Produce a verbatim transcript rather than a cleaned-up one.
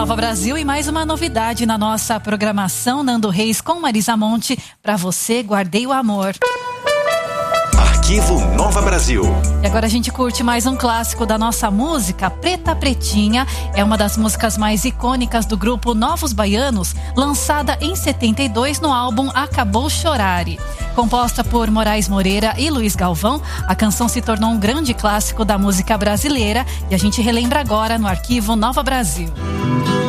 Nova Brasil e mais uma novidade na nossa programação. Nando Reis com Marisa Monte. Pra você, guardei o amor. Arquivo Nova Brasil. E agora a gente curte mais um clássico da nossa música. Preta Pretinha é uma das músicas mais icônicas do grupo Novos Baianos, lançada em setenta e dois no álbum Acabou Chorare. Composta por Moraes Moreira e Luiz Galvão, a canção se tornou um grande clássico da música brasileira e a gente relembra agora no Arquivo Nova Brasil.